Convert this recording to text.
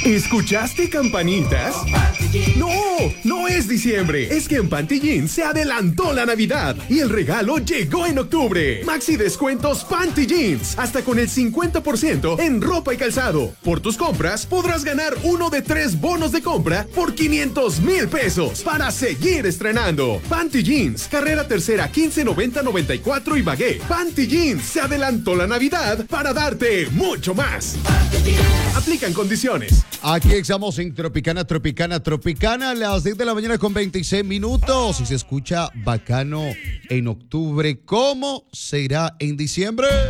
¿Escuchaste campanitas? No, no es diciembre. Es que en Panty Jeans se adelantó la Navidad y el regalo llegó en octubre. Maxi descuentos Panty Jeans, hasta con el 50% en ropa y calzado. Por tus compras podrás ganar uno de 3 bonos de compra por 500,000 pesos para seguir estrenando. Panty Jeans, carrera tercera 1590-94 y Bagué. Panty Jeans se adelantó la Navidad para darte mucho más. Aplican condiciones. Aquí estamos en Tropicana, a las 10 de la mañana con 26 minutos. Y se escucha bacano en octubre. ¿Cómo será en diciembre?